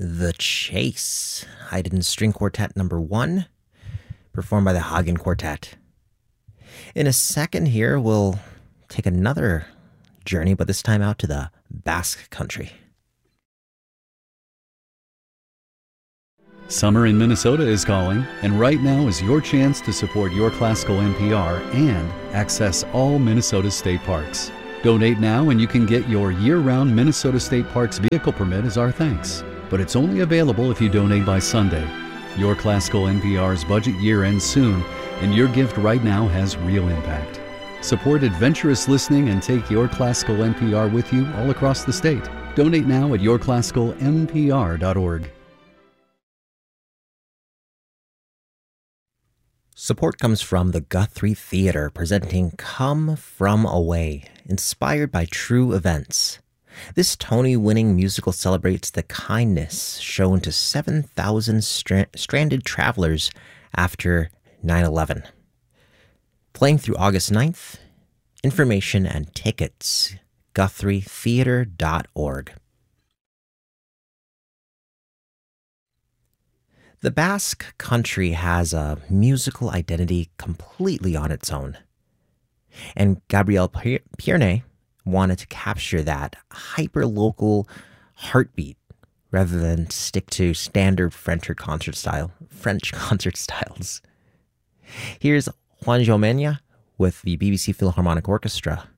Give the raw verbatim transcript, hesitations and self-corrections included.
The Chase, Haydn String Quartet number one, performed by the Hagen Quartet. In a second here, we'll take another journey, but this time out to the Basque Country. Summer in Minnesota is calling, and right now is your chance to support Your Classical N P R and access all Minnesota state parks. Donate now and you can get your year-round Minnesota State Parks vehicle permit as our thanks. But it's only available if you donate by Sunday. Your Classical N P R's budget year ends soon, and your gift right now has real impact. Support adventurous listening and take Your Classical N P R with you all across the state. Donate now at your classical n p r dot org. Support comes from the Guthrie Theater, presenting Come From Away, inspired by true events. This Tony-winning musical celebrates the kindness shown to seven thousand stra- stranded travelers after nine eleven. Playing through August ninth, information and tickets, guthrie theater dot org. The Basque Country has a musical identity completely on its own. And Gabriel Pierne wanted to capture that hyper-local heartbeat rather than stick to standard French concert style, French concert styles. Here's Juan Jomenya with the B B C Philharmonic Orchestra